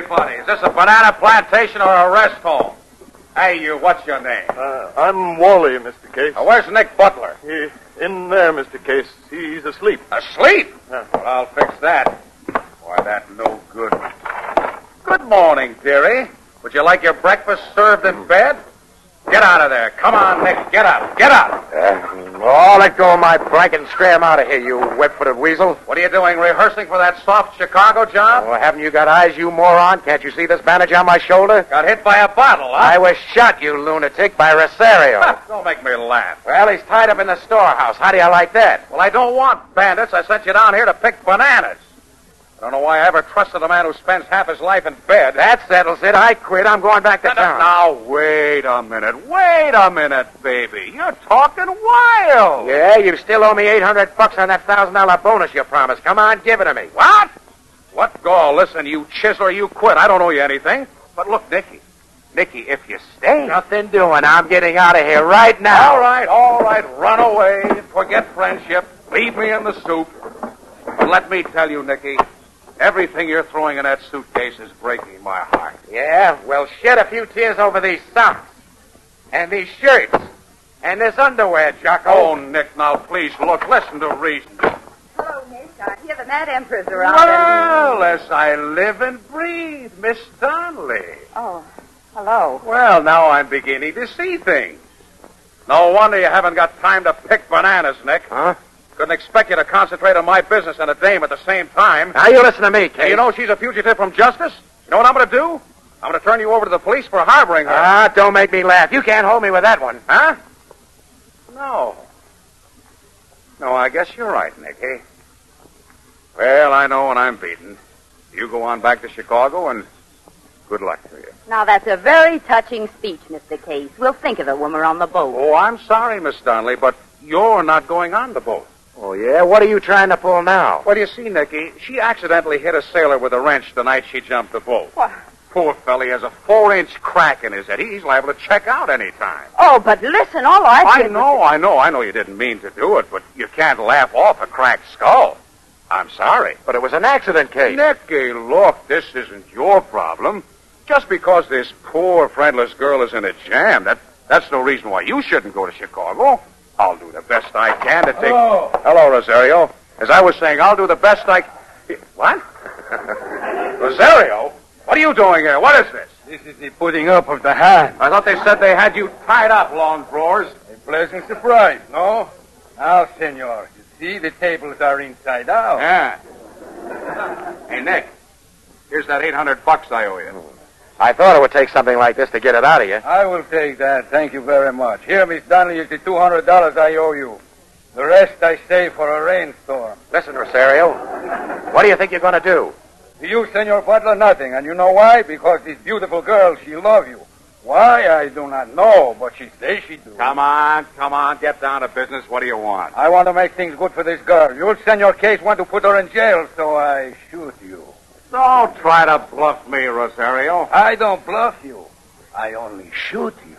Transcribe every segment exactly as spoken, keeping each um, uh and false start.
everybody. Is this a banana plantation or a rest home? Hey, you, what's your name? Uh, I'm Wally, Mister Case. Uh, where's Nick Butler? He, in there, Mister Case. He's asleep. Asleep? Yeah. Well, I'll fix that. Why, that no good. Good morning, dearie. Would you like your breakfast served in bed? Get out of there. Come on, Nick. Get up. Get up. Uh, oh, let go of my blanket and stray him out of here, you wet-footed weasel. What are you doing, rehearsing for that soft Chicago job? Well, haven't you got eyes, you moron? Can't you see this bandage on my shoulder? Got hit by a bottle, huh? I was shot, you lunatic, by Rosario. Don't make me laugh. Well, he's tied up in the storehouse. How do you like that? Well, I don't want bandits. I sent you down here to pick bananas. I don't know why I ever trusted a man who spends half his life in bed. That settles it. I quit. I'm going back to Now, town. now, wait a minute. Wait a minute, baby. You're talking wild. Yeah, you still owe me eight hundred bucks on that one thousand dollars bonus you promised. Come on, give it to me. What? What? Go, listen, you chiseler, you quit. I don't owe you anything. But look, Nicky. Nicky, if you stay... Nothing doing. I'm getting out of here right now. All right, all right. Run away. Forget friendship. Leave me in the soup. But let me tell you, Nicky, everything you're throwing in that suitcase is breaking my heart. Yeah, well, shed a few tears over these socks. And these shirts. And this underwear, Jocko. Oh, Nick, now, please, look. Listen to reason. Hello, Nick. I hear the Mad Emperor's around. Well, as I live and breathe, Miss Donnelly. Oh, hello. Well, now I'm beginning to see things. No wonder you haven't got time to pick bananas, Nick. Huh? Couldn't expect you to concentrate on my business and a dame at the same time. Now, you listen to me, Case. Hey, you know she's a fugitive from justice? You know what I'm going to do? I'm going to turn you over to the police for harboring her. Ah, don't make me laugh. You can't hold me with that one. Huh? No. No, I guess you're right, Nicky. Well, I know when I'm beaten. You go on back to Chicago, and good luck to you. Now, that's a very touching speech, Mister Case. We'll think of it when we're on the boat. Oh, I'm sorry, Miss Donnelly, but you're not going on the boat. Oh, yeah? What are you trying to pull now? Well, you see, Nicky, she accidentally hit a sailor with a wrench the night she jumped the boat. What? Poor fellow, he has a four-inch crack in his head. He's liable to check out any time. Oh, but listen, all I I did know, was... I know, I know you didn't mean to do it, but you can't laugh off a cracked skull. I'm sorry. But it was an accident, Case. Nicky, look, this isn't your problem. Just because this poor, friendless girl is in a jam, that, that's no reason why you shouldn't go to Chicago. I'll do the best I can to take... Hello. Hello, Rosario. As I was saying, I'll do the best I... What? Rosario? What are you doing here? What is this? This is the putting up of the hand. I thought they said they had you tied up, long drawers. A pleasant surprise, no? Now, senor, you see the tables are inside out. Yeah. Hey, Nick. Here's that eight hundred bucks I owe you. I thought it would take something like this to get it out of you. I will take that. Thank you very much. Here, Miss Donnelly, is the two hundred dollars I owe you. The rest I save for a rainstorm. Listen, Rosario. What do you think you're going to do? To you, Senor Butler, nothing. And you know why? Because this beautiful girl, she loves you. Why, I do not know, but she says she do. Come on, come on. Get down to business. What do you want? I want to make things good for this girl. You, Senor Case, want to put her in jail, so I shoot you. Don't try to bluff me, Rosario. I don't bluff you. I only shoot you.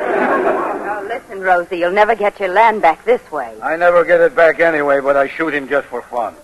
Now, listen, Rosie, you'll never get your land back this way. I never get it back anyway, but I shoot him just for fun.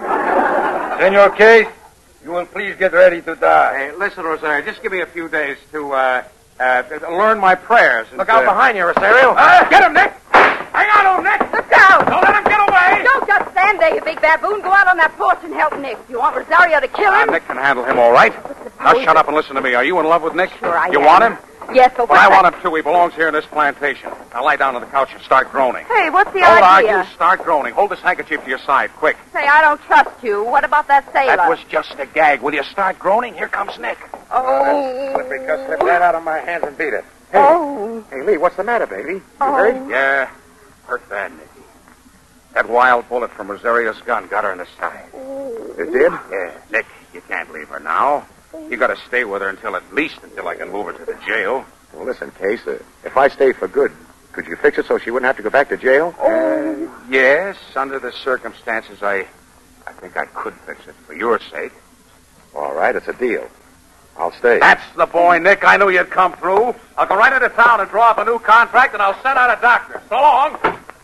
Senor Case, you will please get ready to die. Hey, listen, Rosario, just give me a few days to, uh, uh, learn my prayers. And, Look out uh, behind you, Rosario. Uh, get him, Nick! Hang on, old Nick! Look out! Don't let him get away! Don't just stand there, you big baboon. Go out on that porch and help Nick. You want Rosario to kill Uh, him? Nick can handle him all right. Now shut up and listen to me. Are you in love with Nick? Sure I You am. want him? Yes, but Well, what's I that- want him too. He belongs here in this plantation. Now lie down on the couch and start groaning. Hey, what's the Don't idea? argue. Start groaning. Hold this handkerchief to your side, quick. Say, I don't trust you. What about that sailor? That was just a gag. Will you start groaning? Here comes Nick. Oh. Slippery cut, slip that out of my hands and beat it. Hey, Oh. hey, Lee, what's the matter, baby? You Oh. hurt? Yeah, hurt bad, Nicky. That wild bullet from Rosario's gun got her in the side. It did? Yeah, Nick, you can't leave her now. You got to stay with her until at least until I can move her to the jail. Well, listen, Case, uh, if I stay for good, could you fix it so she wouldn't have to go back to jail? Uh, yes, under the circumstances, I, I think I could fix it for your sake. All right, it's a deal. I'll stay. That's the boy, Nick. I knew you'd come through. I'll go right into town and draw up a new contract, and I'll send out a doctor. So long.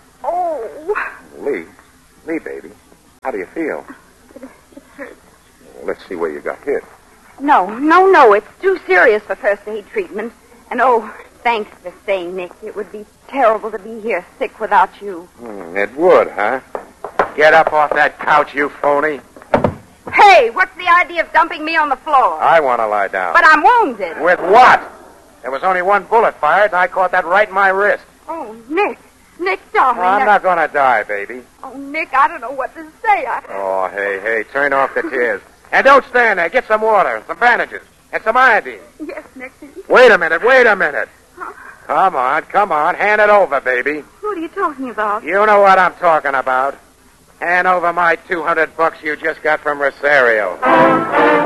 Oh. Lee, Lee, baby, how do you feel? It hurts. Well, let's see where you got hit. No, no, no. It's too serious for first aid treatment. And, oh, thanks for staying, Nick. It would be terrible to be here sick without you. Hmm, it would, huh? Get up off that couch, you phony. Hey, what's the idea of dumping me on the floor? I want to lie down. But I'm wounded. With what? There was only one bullet fired, and I caught that right in my wrist. Oh, Nick. Nick, darling. Well, I'm I... not going to die, baby. Oh, Nick, I don't know what to say. I... Oh, hey, hey, turn off the tears. And don't stand there. Get some water, some bandages, and some iodine. Yes, Nick. Wait a minute, wait a minute. Huh? Come on, come on. Hand it over, baby. What are you talking about? You know what I'm talking about. Hand over my two hundred bucks you just got from Rosario.